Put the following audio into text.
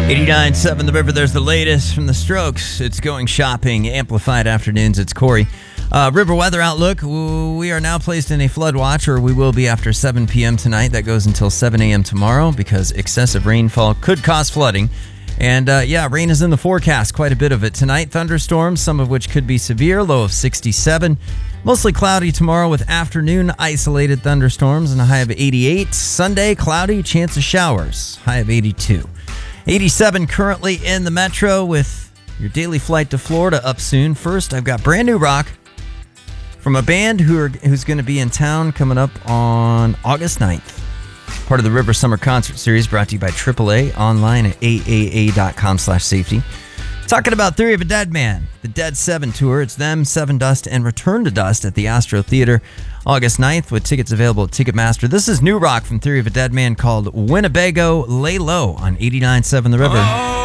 89.7 The River, there's the latest from the Strokes. It's Going Shopping, Amplified Afternoons. It's Corey. River weather outlook. We are now placed in a flood watch, or we will be after 7 p.m. tonight. That goes until 7 a.m. tomorrow because excessive rainfall could cause flooding. And rain is in the forecast, quite a bit of it tonight. Thunderstorms, some of which could be severe, low of 67. Mostly cloudy tomorrow with afternoon isolated thunderstorms and a high of 88. Sunday, cloudy, chance of showers, high of 82. 87 currently in the metro with your daily flight to Florida up soon. First, I've got brand new rock from a band who's going to be in town coming up on August 9th. Part of the River Summer Concert Series brought to you by AAA, online at aaa.com/safety. Talking about Theory of a Dead Man, the Dead 7 tour. It's them, Seven Dust, and Return to Dust at the Astro Theater August 9th with tickets available at Ticketmaster. This is new rock from Theory of a Dead Man called Winnebago Lay Low on 89.7 The River.